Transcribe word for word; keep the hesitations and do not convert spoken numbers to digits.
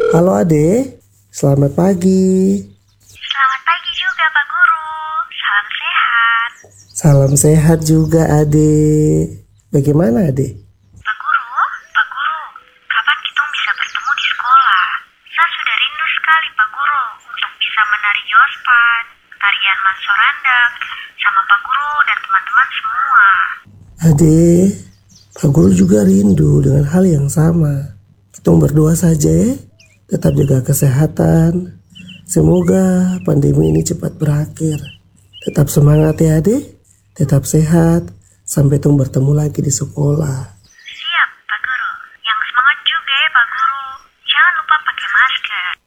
Halo Ade, selamat pagi. Selamat pagi juga Pak Guru. Salam sehat. Salam sehat juga Ade. Bagaimana Ade? Pak Guru, Pak Guru, kapan kita bisa bertemu di sekolah? Saya sudah rindu sekali Pak Guru untuk bisa menari Yospan, tarian Mansorandang, sama Pak Guru dan teman-teman semua. Ade, Pak Guru juga rindu dengan hal yang sama. Kita berdoa saja ya, tetap jaga kesehatan. Semoga pandemi ini cepat berakhir. Tetap semangat ya Ade, tetap sehat. Sampai tung bertemu lagi di sekolah. Siap Pak Guru. Yang semangat juga ya Pak Guru. Jangan lupa pakai masker.